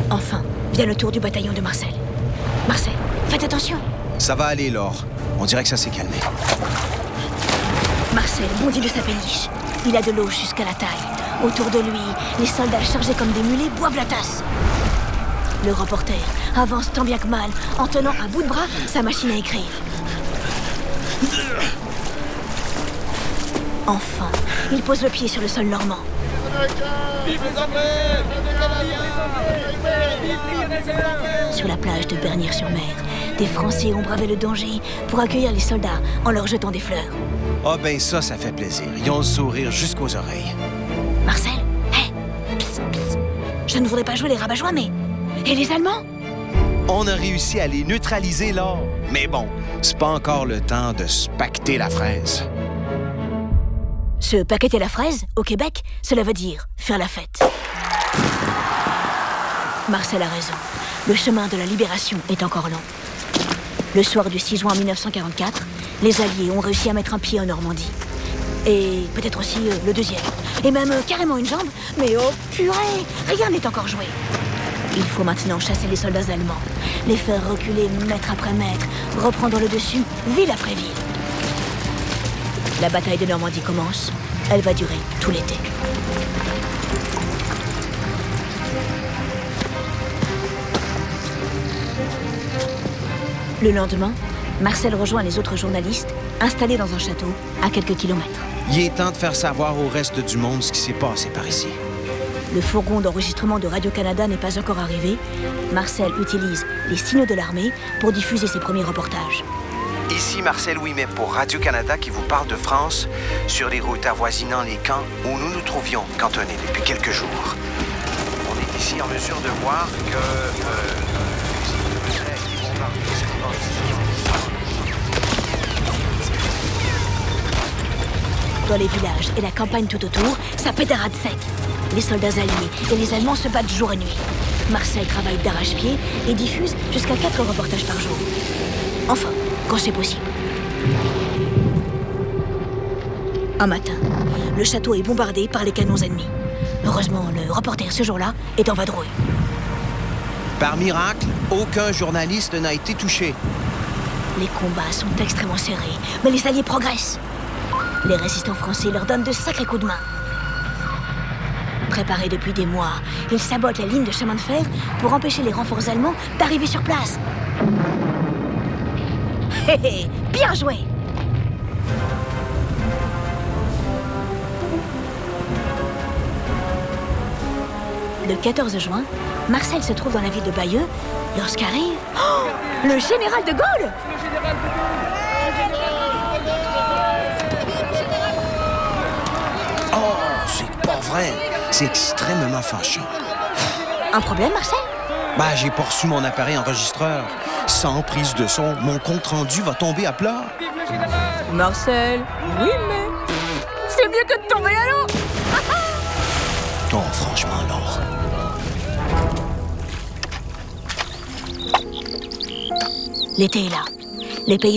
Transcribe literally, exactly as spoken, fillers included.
Enfin, vient le tour du bataillon de Marcel. Marcel, faites attention. Ça va aller, Laure. On dirait que ça s'est calmé. Marcel bondit de sa péniche. Il a de l'eau jusqu'à la taille. Autour de lui, les soldats chargés comme des mulets boivent la tasse. Le reporter avance tant bien que mal en tenant à bout de bras sa machine à écrire. Enfin, il pose le pied sur le sol normand. Sur la plage de Bernières-sur-Mer, des Français ont bravé le danger pour accueillir les soldats en leur jetant des fleurs. Ah oh ben ça, ça fait plaisir. Ils ont le sourire jusqu'aux oreilles. Marcel, hé, hey, psst, psst. Je ne voudrais pas jouer les rabat-joie, mais... Et les Allemands? On a réussi à les neutraliser, là. Mais bon, c'est pas encore le temps de se pacter la fraise. Se paqueter la fraise, au Québec, cela veut dire faire la fête. Marcel a raison. Le chemin de la libération est encore long. Le soir du six juin mille neuf cent quarante-quatre, les Alliés ont réussi à mettre un pied en Normandie. Et peut-être aussi euh, le deuxième. Et même euh, carrément une jambe. Mais oh purée, rien n'est encore joué. Il faut maintenant chasser les soldats allemands, les faire reculer mètre après mètre, reprendre le dessus, ville après ville. La bataille de Normandie commence. Elle va durer tout l'été. Le lendemain, Marcel rejoint les autres journalistes installés dans un château à quelques kilomètres. Il est temps de faire savoir au reste du monde ce qui s'est passé par ici. Le fourgon d'enregistrement de Radio-Canada n'est pas encore arrivé. Marcel utilise les signaux de l'armée pour diffuser ses premiers reportages. Ici Marcel Ouimet pour Radio-Canada qui vous parle de France sur les routes avoisinant les camps où nous nous trouvions cantonnés depuis quelques jours. On est ici en mesure de voir que... Euh, Dans les villages et la campagne tout autour, ça pétarade sec. Les soldats alliés et les Allemands se battent jour et nuit. Marcel travaille d'arrache-pied et diffuse jusqu'à quatre reportages par jour. Enfin, quand c'est possible. Un matin, le château est bombardé par les canons ennemis. Heureusement, le reporter ce jour-là est en vadrouille. Par miracle, aucun journaliste n'a été touché. Les combats sont extrêmement serrés, mais les Alliés progressent. Les résistants français leur donnent de sacrés coups de main. Préparés depuis des mois, ils sabotent la ligne de chemin de fer pour empêcher les renforts allemands d'arriver sur place. Hé hé, bien joué! Le quatorze juin, Marcel se trouve dans la ville de Bayeux lorsqu'arrive... Oh, le général de Gaulle! Oh, c'est pas vrai! C'est extrêmement fâchant. Un problème, Marcel? Bah, j'ai pas reçu mon appareil enregistreur. Sans prise de son, mon compte-rendu va tomber à plat. Marcel, oui, mais... C'est mieux que de tomber à l'eau! Oh, franchement, Laure. L'été est là. Les paysans